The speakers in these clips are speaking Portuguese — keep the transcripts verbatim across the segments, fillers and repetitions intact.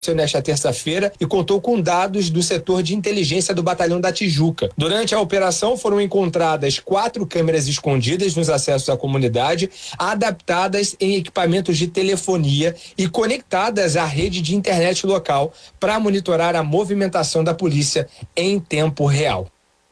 nesta terça-feira e contou com dados do setor de inteligência do Batalhão da Tijuca. Durante a operação foram encontradas quatro câmeras escondidas nos acessos à comunidade, adaptadas em equipamentos de telefonia e conectadas à rede de internet local para monitorar a movimentação da polícia em tempo real.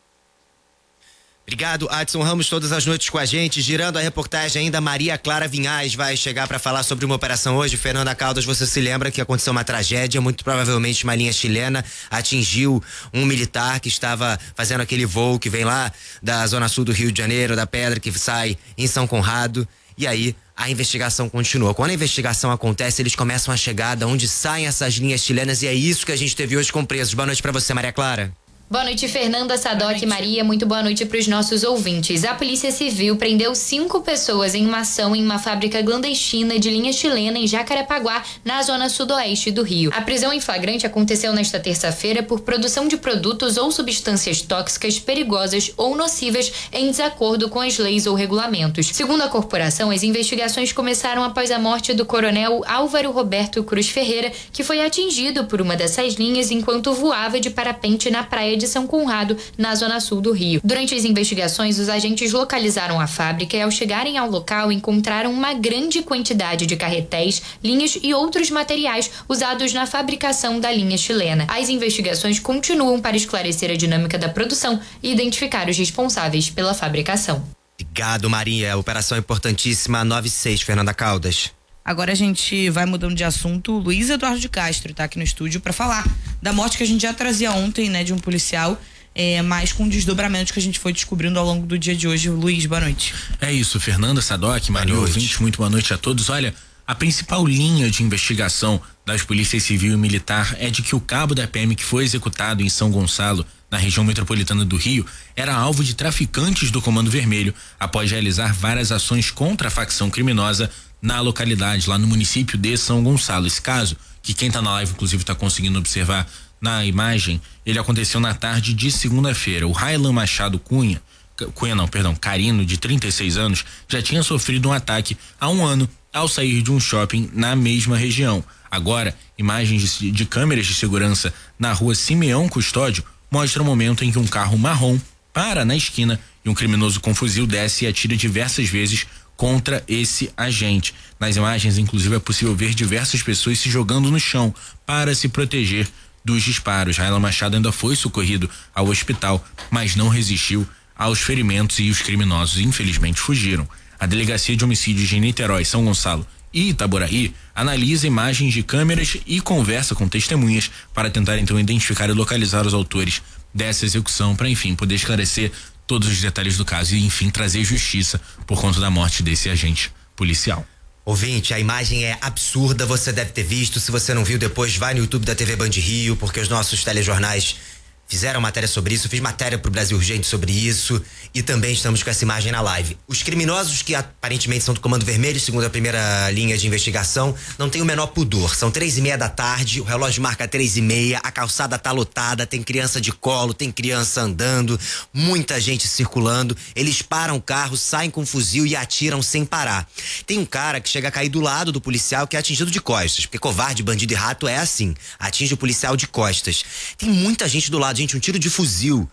Obrigado, Adson Ramos, todas as noites com a gente. Girando a reportagem ainda, Maria Clara Vinhais vai chegar para falar sobre uma operação hoje. Fernanda Caldas, você se lembra que aconteceu uma tragédia, muito provavelmente uma linha chilena atingiu um militar que estava fazendo aquele voo que vem lá da zona sul do Rio de Janeiro, da Pedra, que sai em São Conrado. E aí a investigação continua. Quando a investigação acontece, eles começam a chegar de onde saem essas linhas chilenas, e é isso que a gente teve hoje com presos. Boa noite para você, Maria Clara. Boa noite, Fernanda, Sadoc e Maria. Muito boa noite para os nossos ouvintes. A Polícia Civil prendeu cinco pessoas em uma ação em uma fábrica clandestina de linha chilena em Jacarepaguá, na zona sudoeste do Rio. A prisão em flagrante aconteceu nesta terça-feira por produção de produtos ou substâncias tóxicas, perigosas ou nocivas em desacordo com as leis ou regulamentos. Segundo a corporação, as investigações começaram após a morte do coronel Álvaro Roberto Cruz Ferreira, que foi atingido por uma dessas linhas enquanto voava de parapente na praia de São Conrado, na zona sul do Rio. Durante as investigações, os agentes localizaram a fábrica e, ao chegarem ao local, encontraram uma grande quantidade de carretéis, linhas e outros materiais usados na fabricação da linha chilena. As investigações continuam para esclarecer a dinâmica da produção e identificar os responsáveis pela fabricação. Obrigado, Maria. Operação importantíssima nove seis, Fernanda Caldas. Agora a gente vai mudando de assunto. O Luiz Eduardo de Castro está aqui no estúdio para falar da morte que a gente já trazia ontem, né, de um policial, é, mas com desdobramentos que a gente foi descobrindo ao longo do dia de hoje. Luiz, boa noite. É isso, Fernanda, Sadoc, Maria ouvinte, muito boa noite a todos. Olha, a principal linha de investigação das polícias civil e militar é de que o cabo da P M que foi executado em São Gonçalo, na região metropolitana do Rio, era alvo de traficantes do Comando Vermelho após realizar várias ações contra a facção criminosa na localidade, lá no município de São Gonçalo. Esse caso, que quem tá na live inclusive tá conseguindo observar na imagem, ele aconteceu na tarde de segunda-feira. O Railan Machado Cunha, Cunha não, perdão, Carino, de trinta e seis anos, já tinha sofrido um ataque há um ano ao sair de um shopping na mesma região. Agora, imagens de, de câmeras de segurança na rua Simeão Custódio mostram o momento em que um carro marrom para na esquina e um criminoso com fuzil desce e atira diversas vezes contra esse agente. Nas imagens, inclusive, é possível ver diversas pessoas se jogando no chão para se proteger dos disparos. Railan Machado ainda foi socorrido ao hospital, mas não resistiu aos ferimentos e os criminosos, infelizmente, fugiram. A Delegacia de Homicídios de Niterói, São Gonçalo e Itaboraí analisa imagens de câmeras e conversa com testemunhas para tentar, então, identificar e localizar os autores dessa execução, para, enfim, poder esclarecer todos os detalhes do caso e, enfim, trazer justiça por conta da morte desse agente policial. Ouvinte, a imagem é absurda, você deve ter visto. Se você não viu, depois vai no YouTube da T V Band Rio, porque os nossos telejornais fizeram matéria sobre isso, fiz matéria pro Brasil Urgente sobre isso e também estamos com essa imagem na live. Os criminosos, que aparentemente são do Comando Vermelho, segundo a primeira linha de investigação, não tem o menor pudor. São três e meia da tarde, o relógio marca três e meia, a calçada tá lotada, tem criança de colo, tem criança andando, muita gente circulando. Eles param o carro, saem com um fuzil e atiram sem parar. Tem um cara que chega a cair do lado do policial, que é atingido de costas, porque covarde, bandido e rato é assim, atinge o policial de costas. Tem muita gente do lado. Gente, um tiro de fuzil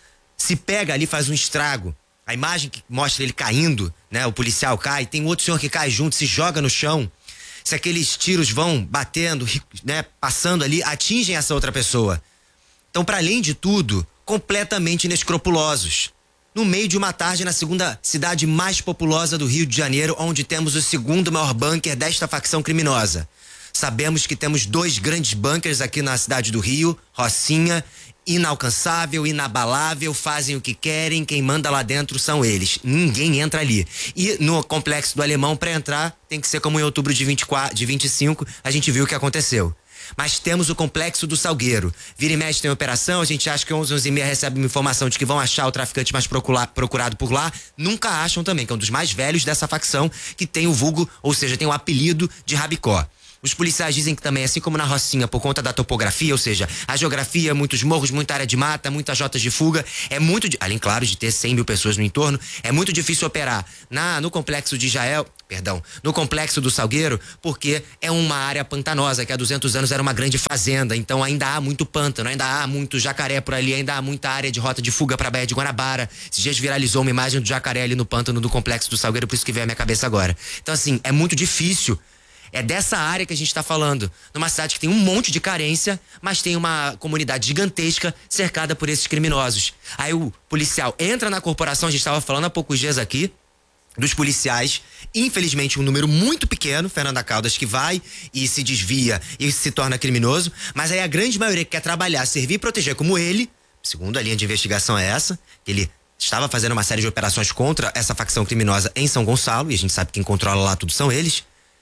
se pega ali, faz um estrago. A imagem que mostra ele caindo, né? O policial cai, tem outro senhor que cai junto, se joga no chão. Se aqueles tiros vão batendo, né? Passando ali, atingem essa outra pessoa. Então, para além de tudo, completamente inescrupulosos. No meio de uma tarde na segunda cidade mais populosa do Rio de Janeiro, onde temos o segundo maior bunker desta facção criminosa. Sabemos que temos dois grandes bunkers aqui na cidade do Rio, Rocinha, inalcançável, inabalável, fazem o que querem, quem manda lá dentro são eles. Ninguém entra ali. E no Complexo do Alemão, para entrar, tem que ser como em outubro de, vinte e quatro, de vinte e cinco, a gente viu o que aconteceu. Mas temos o Complexo do Salgueiro. Vira e mexe tem operação, a gente acha que onze, onze e meia recebe uma informação de que vão achar o traficante mais procurado por lá. Nunca acham também, que é um dos mais velhos dessa facção, que tem o vulgo, ou seja, tem o apelido de Rabicó. Os policiais dizem que também, assim como na Rocinha, por conta da topografia, ou seja, a geografia, muitos morros, muita área de mata, muitas rotas de fuga, é muito, além, claro, de ter cem mil pessoas no entorno, é muito difícil operar. Na, no complexo de Israel, perdão, no Complexo do Salgueiro, porque é uma área pantanosa, que há duzentos anos era uma grande fazenda, então ainda há muito pântano, ainda há muito jacaré por ali, ainda há muita área de rota de fuga para a Baía de Guanabara. Esses dias viralizou uma imagem do jacaré ali no pântano do Complexo do Salgueiro, por isso que veio à minha cabeça agora. Então assim, é muito difícil. É dessa área que a gente tá falando, numa cidade que tem um monte de carência, mas tem uma comunidade gigantesca cercada por esses criminosos. Aí o policial entra na corporação, a gente tava falando há poucos dias aqui, dos policiais, infelizmente um número muito pequeno, Fernanda Caldas, que vai e se desvia e se torna criminoso, mas aí a grande maioria que quer trabalhar, servir e proteger como ele, segundo a linha de investigação é essa, que ele estava fazendo uma série de operações contra essa facção criminosa em São Gonçalo, e a gente sabe que quem controla lá tudo são eles,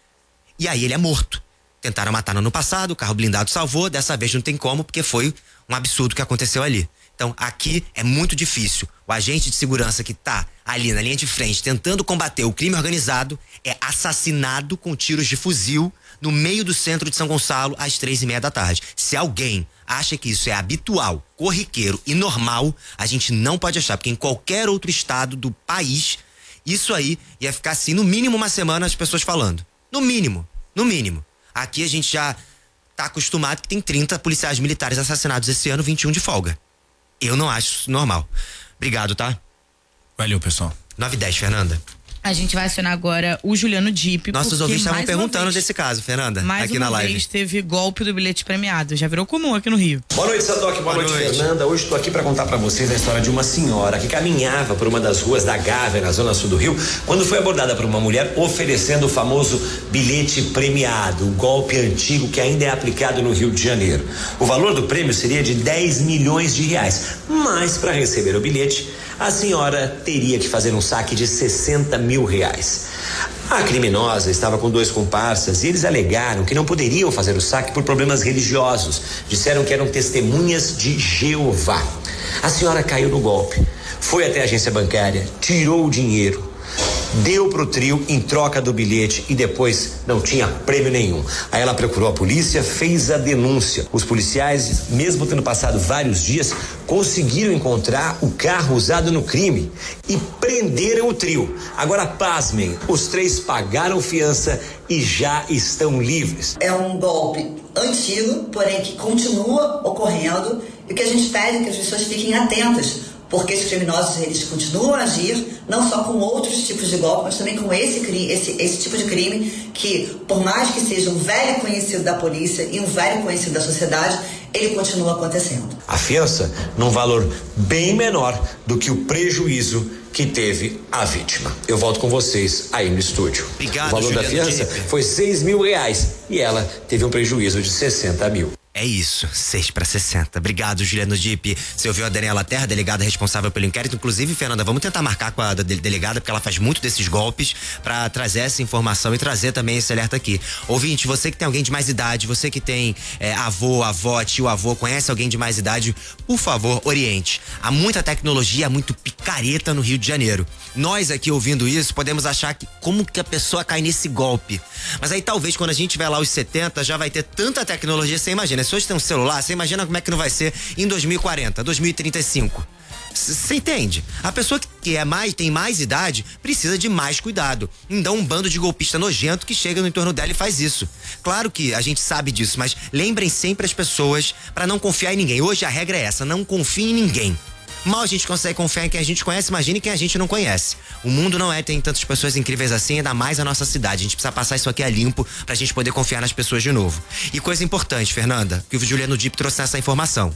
e aí ele é morto. Tentaram matar no ano passado, o carro blindado salvou, dessa vez não tem como, porque foi um absurdo que aconteceu ali. Então, aqui é muito difícil. O agente de segurança que tá ali na linha de frente tentando combater o crime organizado é assassinado com tiros de fuzil no meio do centro de São Gonçalo às três e meia da tarde. Se alguém acha que isso é habitual, corriqueiro e normal, a gente não pode achar, porque em qualquer outro estado do país, isso aí ia ficar assim, no mínimo uma semana as pessoas falando. No mínimo, no mínimo. Aqui a gente já tá acostumado que tem trinta policiais militares assassinados esse ano, vinte e um de folga. Eu não acho isso normal. Obrigado, tá? Valeu, pessoal. nove e dez, Fernanda. A gente vai acionar agora o Juliano Dipp. Nossos ouvintes estavam perguntando desse caso, Fernanda, mais aqui uma na live. vez teve golpe do bilhete premiado. Já virou comum aqui no Rio. Boa noite, Sadoc. Boa, Boa noite, noite, Fernanda. Hoje estou aqui para contar para vocês a história de uma senhora que caminhava por uma das ruas da Gávea, na zona sul do Rio, quando foi abordada por uma mulher oferecendo o famoso bilhete premiado, o golpe antigo que ainda é aplicado no Rio de Janeiro. O valor do prêmio seria de dez milhões de reais, mas para receber o bilhete, a senhora teria que fazer um saque de sessenta mil reais. A criminosa estava com dois comparsas e eles alegaram que não poderiam fazer o saque por problemas religiosos. Disseram que eram testemunhas de Jeová. A senhora caiu no golpe, foi até a agência bancária, tirou o dinheiro, deu pro trio em troca do bilhete e depois não tinha prêmio nenhum. Aí ela procurou a polícia, fez a denúncia. Os policiais, mesmo tendo passado vários dias, conseguiram encontrar o carro usado no crime e prenderam o trio. Agora, pasmem, os três pagaram fiança e já estão livres. É um golpe antigo, porém que continua ocorrendo, e o que a gente pede é que as pessoas fiquem atentas, porque os criminosos, eles continuam a agir, não só com outros tipos de golpe, mas também com esse, esse, esse tipo de crime, que por mais que seja um velho conhecido da polícia e um velho conhecido da sociedade, ele continua acontecendo. A fiança num valor bem menor do que o prejuízo que teve a vítima. Eu volto com vocês aí no estúdio. Obrigado, o valor Juliano da fiança Dipp. foi seis mil reais e ela teve um prejuízo de sessenta mil. É isso, seis para sessenta. Obrigado, Juliano Dipp. Você ouviu a Daniela Terra, delegada responsável pelo inquérito. Inclusive, Fernanda, vamos tentar marcar com a delegada, porque ela faz muito desses golpes, para trazer essa informação e trazer também esse alerta aqui. Ouvinte, você que tem alguém de mais idade, você que tem é, avô, avó, tio, avô, conhece alguém de mais idade, por favor, oriente. Há muita tecnologia, há muito picareta no Rio de Janeiro. Nós aqui ouvindo isso, podemos achar que como que a pessoa cai nesse golpe. Mas aí talvez quando a gente tiver lá os setenta, já vai ter tanta tecnologia, você imagina. Se hoje tem um celular, você imagina como é que não vai ser em dois mil e quarenta, dois mil e trinta e cinco. Você entende? A pessoa que é mais, tem mais idade precisa de mais cuidado. Então um bando de golpista nojento que chega no entorno dela e faz isso. Claro que a gente sabe disso, mas lembrem sempre as pessoas para não confiar em ninguém. Hoje a regra é essa, não confie em ninguém. Mal a gente consegue confiar em quem a gente conhece, imagine quem a gente não conhece. O mundo não é, tem tantas pessoas incríveis assim, ainda mais a nossa cidade. A gente precisa passar isso aqui a limpo pra gente poder confiar nas pessoas de novo. E coisa importante, Fernanda, que o Juliano Dipp trouxe essa informação.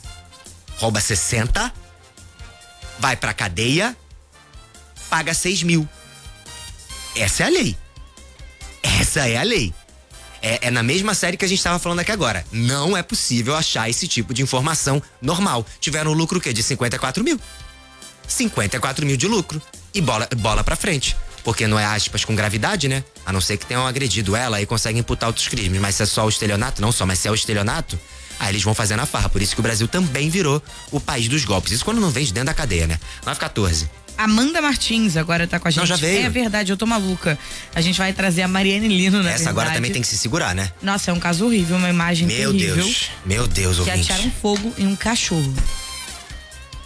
Rouba sessenta, vai pra cadeia, paga seis mil. Essa é a lei. Essa é a lei. É, é na mesma série que a gente estava falando aqui agora. Não é possível achar esse tipo de informação normal. Tiveram um lucro o quê? De cinquenta e quatro mil. cinquenta e quatro mil de lucro. E bola, bola pra frente. Porque não é aspas com gravidade, né? A não ser que tenham agredido ela e conseguem imputar outros crimes. Mas se é só o estelionato, não só, mas se é o estelionato, aí eles vão fazer na farra. Por isso que o Brasil também virou o país dos golpes. Isso quando não vem de dentro da cadeia, né? nove e quatorze. Amanda Martins agora tá com a gente. Não, já veio. É verdade, eu tô maluca. A gente vai trazer a Mariane Lino, né? Essa agora também tem que se segurar, né? Nossa, é um caso horrível, uma imagem Meu terrível. Deus, meu Deus, Que ouvinte. atearam fogo em um cachorro.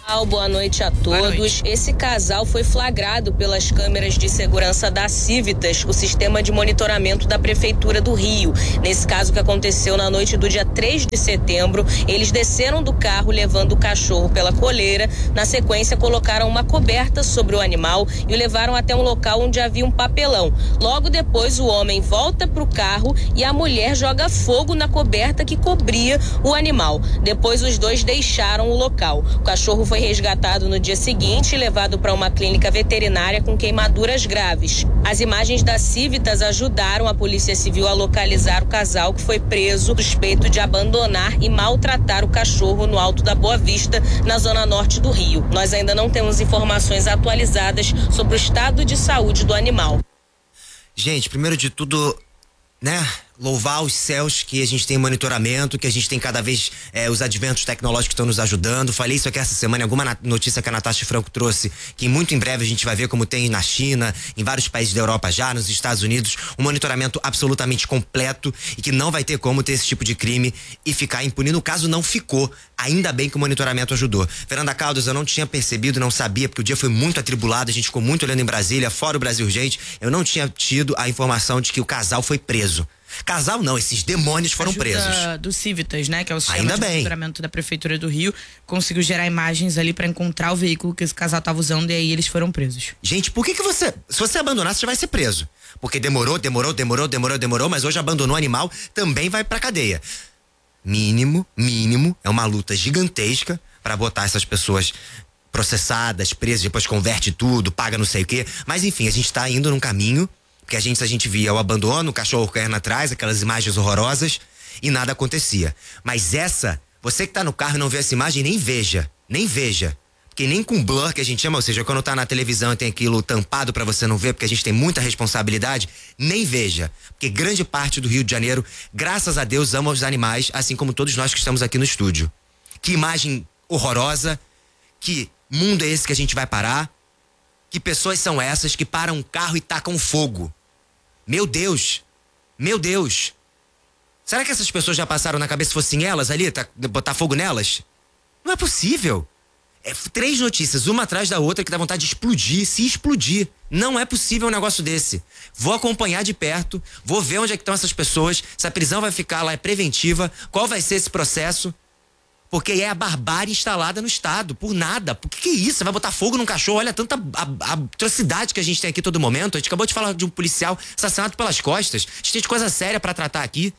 Boa noite a todos. Noite. Esse casal foi flagrado pelas câmeras de segurança da Civitas, o sistema de monitoramento da Prefeitura do Rio. Nesse caso que aconteceu na noite do dia três de setembro, eles desceram do carro levando o cachorro pela coleira. Na sequência, colocaram uma coberta sobre o animal e o levaram até um local onde havia um papelão. Logo depois, o homem volta para o carro e a mulher joga fogo na coberta que cobria o animal. Depois, os dois deixaram o local. O cachorro foi resgatado no dia seguinte e levado para uma clínica veterinária com queimaduras graves. As imagens da Civitas ajudaram a Polícia Civil a localizar o casal que foi preso suspeito de abandonar e maltratar o cachorro no Alto da Boa Vista, na zona norte do Rio. Nós ainda não temos informações atualizadas sobre o estado de saúde do animal. Gente, primeiro de tudo, né? Louvar os céus que a gente tem monitoramento, que a gente tem cada vez é, os adventos tecnológicos que estão nos ajudando. Falei isso aqui essa semana, alguma notícia que a Natasha Franco trouxe, que muito em breve a gente vai ver como tem na China, em vários países da Europa já, nos Estados Unidos, um monitoramento absolutamente completo e que não vai ter como ter esse tipo de crime e ficar impune. No caso, não ficou. Ainda bem que o monitoramento ajudou. Fernanda Caldas, eu não tinha percebido, não sabia, porque o dia foi muito atribulado, a gente ficou muito olhando em Brasília, fora o Brasil Urgente, eu não tinha tido a informação de que o casal foi preso. Casal não, esses demônios foram Ajuda presos. Do Civitas, né? Que é o sistema Ainda de bem. monitoramento da Prefeitura do Rio. Conseguiu gerar imagens ali pra encontrar o veículo que esse casal tava usando e aí eles foram presos. Gente, por que que você... Se você abandonar, você já vai ser preso. Porque demorou, demorou, demorou, demorou, demorou, mas hoje abandonou o animal, também vai pra cadeia. Mínimo, mínimo, é uma luta gigantesca pra botar essas pessoas processadas, presas, depois converte tudo, paga não sei o quê. Mas enfim, a gente tá indo num caminho... Porque a gente, se a gente via o abandono, o cachorro correndo atrás, aquelas imagens horrorosas, e nada acontecia. Mas essa, você que tá no carro e não vê essa imagem, nem veja. Nem veja. Porque nem com blur, que a gente chama, ou seja, quando tá na televisão e tem aquilo tampado pra você não ver, porque a gente tem muita responsabilidade, nem veja. Porque grande parte do Rio de Janeiro, graças a Deus, ama os animais, assim como todos nós que estamos aqui no estúdio. Que imagem horrorosa. Que mundo é esse que a gente vai parar? Que pessoas são essas que param um carro e tacam fogo? Meu Deus, meu Deus. Será que essas pessoas já passaram na cabeça, fossem elas ali, tá, botar fogo nelas? Não é possível. É três notícias, uma atrás da outra, que dá vontade de explodir, se explodir. Não é possível um negócio desse. Vou acompanhar de perto, vou ver onde é que estão essas pessoas, se a prisão vai ficar lá, é preventiva, qual vai ser esse processo. Porque é a barbárie instalada no Estado, por nada. Por que que é isso? Você vai botar fogo num cachorro? Olha tanta a, a atrocidade que a gente tem aqui todo momento. A gente acabou de falar de um policial assassinado pelas costas. A gente tem de coisa séria pra tratar aqui.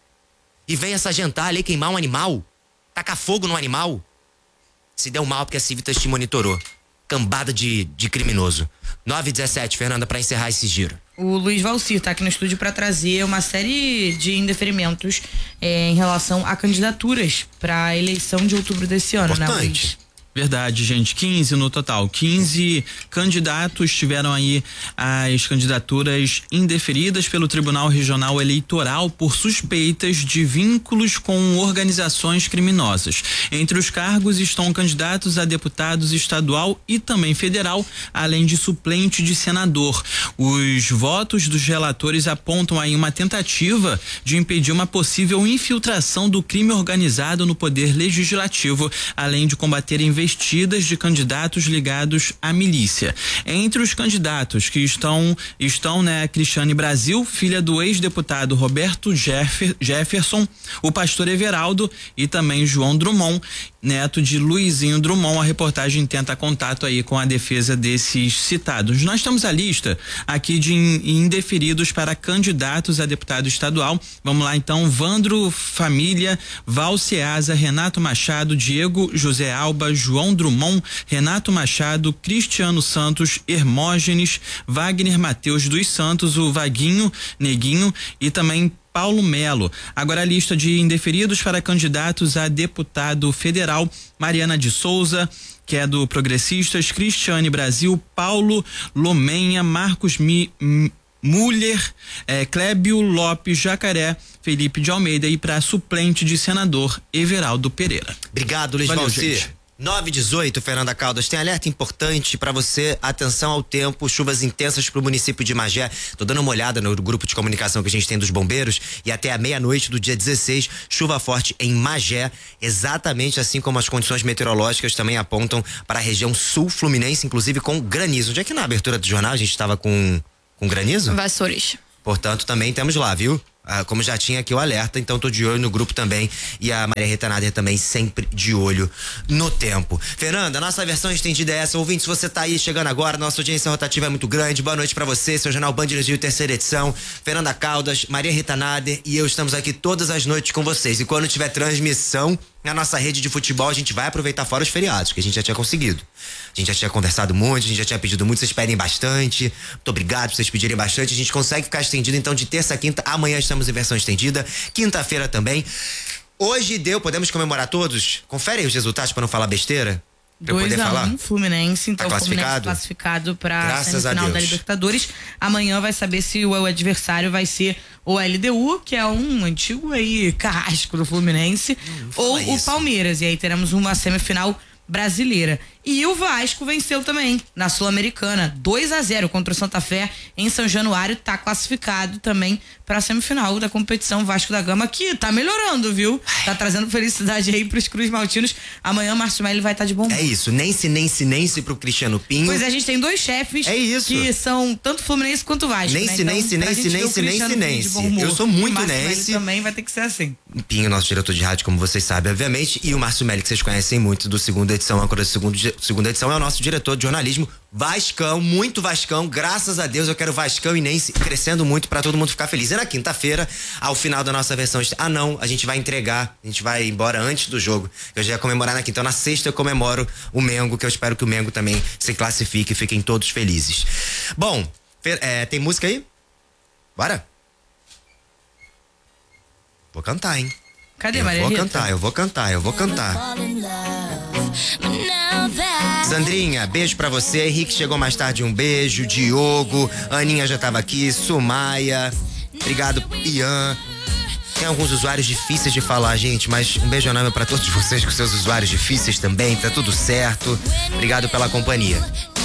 E vem essa gentalha ali queimar um animal. Tacar fogo num animal. Se deu mal porque a Civitas te monitorou. Cambada de, de criminoso. nove e dezessete, Fernanda, pra encerrar esse giro. O Luiz Valcir tá aqui no estúdio para trazer uma série de indeferimentos é, em relação a candidaturas para a eleição de outubro desse ano, Importante. né, Luiz? Verdade, gente, quinze no total, quinze candidatos tiveram aí as candidaturas indeferidas pelo Tribunal Regional Eleitoral por suspeitas de vínculos com organizações criminosas. Entre os cargos estão candidatos a deputados estadual e também federal, além de suplente de senador. Os votos dos relatores apontam aí uma tentativa de impedir uma possível infiltração do crime organizado no poder legislativo, além de combater investigações investidas de candidatos ligados à milícia. Entre os candidatos que estão, estão, né, Cristiane Brasil, filha do ex-deputado Roberto Jeffer, Jefferson, o pastor Everaldo e também João Drummond, neto de Luizinho Drummond. A reportagem tenta contato aí com a defesa desses citados. Nós temos a lista aqui de indeferidos para candidatos a deputado estadual. Vamos lá então: Vandro Família, Val Ceasa, Renato Machado, Diego José Alba, João Drummond, Renato Machado, Cristiano Santos, Hermógenes, Wagner Mateus dos Santos, o Vaguinho, Neguinho e também Paulo Melo. Agora a lista de indeferidos para candidatos a deputado federal: Mariana de Souza, que é do Progressistas, Cristiane Brasil, Paulo Lomenha, Marcos Mi, M, Muller, é, Clébio Lopes Jacaré, Felipe de Almeida, e para suplente de senador, Everaldo Pereira. Obrigado, Luiz Valeu, Valcir. gente. nove e dezoito, Fernanda Caldas, tem alerta importante para você, atenção ao tempo, chuvas intensas pro município de Magé. Tô dando uma olhada no grupo de comunicação que a gente tem dos bombeiros e até a meia-noite do dia dezesseis, chuva forte em Magé, exatamente assim como as condições meteorológicas também apontam para a região sul fluminense, inclusive com granizo. Onde é que na abertura do jornal a gente estava com, com granizo? Vassouras. Portanto, também temos lá, viu? Ah, como já tinha aqui o alerta, então tô de olho no grupo também e a Maria Rita Nader também sempre de olho no tempo. Fernanda, nossa versão estendida é essa. Ouvinte, se você tá aí chegando agora, nossa audiência rotativa é muito grande. Boa noite pra você, seu Jornal Band News Rio, terceira edição. Fernanda Caldas, Maria Rita Nader e eu estamos aqui todas as noites com vocês. E quando tiver transmissão na nossa rede de futebol, a gente vai aproveitar fora os feriados, que a gente já tinha conseguido. A gente já tinha conversado muito, a gente já tinha pedido muito, vocês pedem bastante. Muito obrigado por vocês pedirem bastante. A gente consegue ficar estendido, então, de terça a quinta. Amanhã estamos em versão estendida. Quinta-feira também. Hoje deu, podemos comemorar todos? Confere aí os resultados pra não falar besteira. Pra eu poder falar. dois a um Fluminense, então tá classificado? Fluminense classificado pra semifinal da Libertadores. Amanhã vai saber se o adversário vai ser o L D U, que é um antigo aí carrasco do Fluminense, hum, ou o Palmeiras. E aí teremos uma semifinal brasileira. E o Vasco venceu também na Sul-Americana, dois a zero contra o Santa Fé em São Januário, tá classificado também para a semifinal da competição. Vasco da Gama, que tá melhorando, viu? Tá trazendo felicidade aí pros Cruz Maltinos. Amanhã o Márcio Melo vai estar tá de bom humor. É isso, nem-se, nem-se, nem-se pro Cristiano Pinho. Pois é, a gente tem dois chefes é isso. que são tanto Fluminense quanto Vasco, nem-se, né? nem-se, então, nem-se, nem-se, nem-se, nem-se. Eu sou muito nem-se. também vai ter que ser assim. Pinho, nosso diretor de rádio, como vocês sabem, obviamente, e o Márcio Melo, que vocês conhecem muito, do segunda edição, âncora do segundo, segunda edição, é o nosso diretor de jornalismo. Vascão, muito Vascão, graças a Deus eu quero Vascão e Nense crescendo muito pra todo mundo ficar feliz. E na quinta-feira, ao final da nossa versão, ah não, a gente vai entregar, a gente vai embora antes do jogo, eu já ia comemorar na quinta, então na sexta eu comemoro o Mengo, que eu espero que o Mengo também se classifique e fiquem todos felizes. Bom, é, tem música aí? Bora? Vou cantar, hein? Cadê, eu Maria vou Rita? cantar, eu vou cantar, eu vou cantar. Sandrinha, beijo pra você. Henrique chegou mais tarde, um beijo. Diogo, Aninha já tava aqui. Sumaia, obrigado, Ian. Tem alguns usuários difíceis de falar, gente, mas um beijo enorme pra todos vocês com seus usuários difíceis também. Tá tudo certo. Obrigado pela companhia.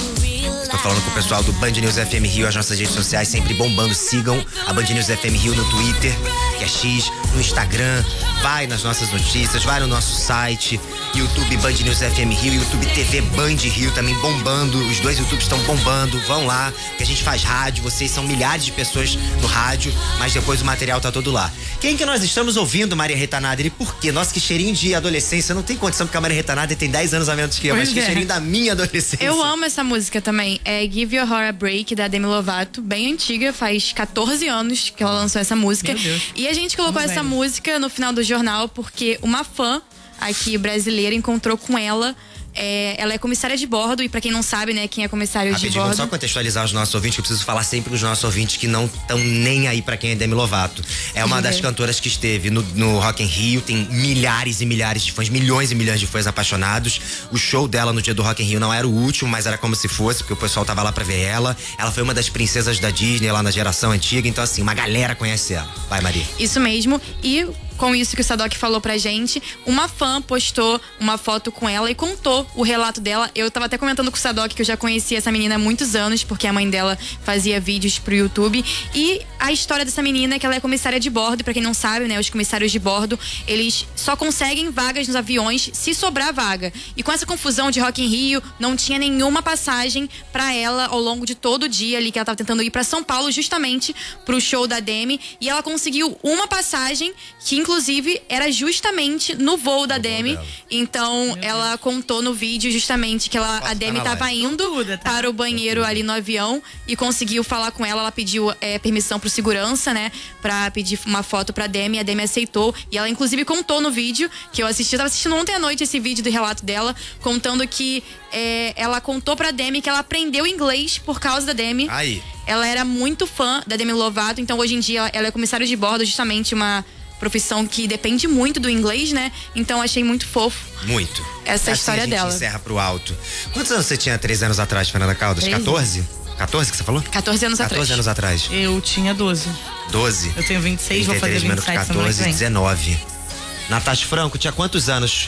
Estou falando com o pessoal do Band News F M Rio, as nossas redes sociais sempre bombando. Sigam a Band News F M Rio no Twitter, que é X, no Instagram, vai nas nossas notícias, vai no nosso site, YouTube Band News F M Rio, YouTube T V Band Rio também bombando, os dois YouTubes estão bombando, vão lá, que a gente faz rádio, vocês são milhares de pessoas no rádio, mas depois o material tá todo lá. Quem que nós estamos ouvindo, Maria Rita Nader, e por quê? Nossa, que cheirinho de adolescência, não tem condição, porque a Maria Rita Nader tem dez anos a menos que eu, pois mas é. que cheirinho da minha adolescência. Eu amo essa música também, é Give Your Heart a Break, da Demi Lovato, bem antiga, faz catorze anos que ela lançou essa música. Meu Deus. E a gente colocou Vamos essa velho. música no final do jornal porque uma fã aqui brasileira encontrou com ela. É, ela é comissária de bordo, e pra quem não sabe, né, quem é comissário Rapidinho, de bordo. vamos só contextualizar os nossos ouvintes, que eu preciso falar sempre os nossos ouvintes que não estão nem aí pra quem é Demi Lovato. É uma Uhum. das cantoras que esteve no, no Rock in Rio, tem milhares e milhares de fãs, milhões e milhões de fãs apaixonados. O show dela no dia do Rock in Rio não era o último, mas era como se fosse, porque o pessoal tava lá pra ver ela. Ela foi uma das princesas da Disney lá na geração antiga, então assim, uma galera conhece ela. Vai, Maria. Isso mesmo, e com isso que o Sadoc falou pra gente, uma fã postou uma foto com ela e contou o relato dela. Eu tava até comentando com o Sadoc que eu já conhecia essa menina há muitos anos, porque a mãe dela fazia vídeos pro YouTube. E a história dessa menina é que ela é comissária de bordo, e pra quem não sabe, né, os comissários de bordo, eles só conseguem vagas nos aviões se sobrar vaga. E com essa confusão de Rock in Rio, não tinha nenhuma passagem pra ela ao longo de todo o dia ali, que ela tava tentando ir pra São Paulo justamente pro show da Demi, e ela conseguiu uma passagem que inclusive era justamente no voo da Demi. Então ela contou no vídeo justamente que ela, a Demi tava indo para o banheiro ali no avião e conseguiu falar com ela. Ela pediu é, permissão pro segurança, né, pra pedir uma foto pra Demi. A Demi aceitou, e ela inclusive contou no vídeo que eu assisti, eu tava assistindo ontem à noite esse vídeo do relato dela, contando que é, ela contou pra Demi que ela aprendeu inglês por causa da Demi. Aí. Ela era muito fã da Demi Lovato, então hoje em dia ela é comissária de bordo, justamente uma profissão que depende muito do inglês, né? Então achei muito fofo. Muito. Essa assim história a gente dela. encerra pro alto. Quantos anos você tinha três anos atrás, Fernanda Caldas? Três. quatorze? quatorze que você falou? catorze anos atrás. quatorze anos atrás. Eu tinha doze. doze. Eu tenho vinte e seis, vou fazer trinta e três vinte e menos sete semana que quatorze, vem. dezenove. Natasha Franco tinha quantos anos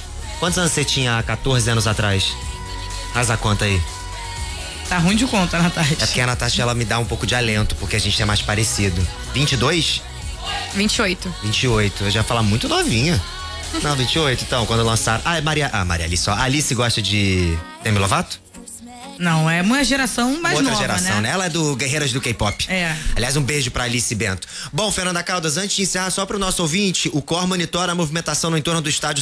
Quantos anos você tinha há quatorze anos atrás? Faz a conta aí. Tá ruim de conta, Natasha. É porque a Natasha, ela me dá um pouco de alento, porque a gente é mais parecido. vinte e dois? vinte e oito. vinte e oito. Eu já ia falar muito novinha. Não, vinte e oito, então, quando lançaram. Ah, é Maria. Ah, Maria Alice, ó. A Alice gosta de Demi Lovato? Não, é uma geração mais Outra nova, geração, né? né? Ela é do Guerreiras do K-pop. É. Aliás, um beijo pra Alice Bento. Bom, Fernanda Caldas, antes de encerrar, só pro nosso ouvinte, o C O R monitora a movimentação no entorno do estádio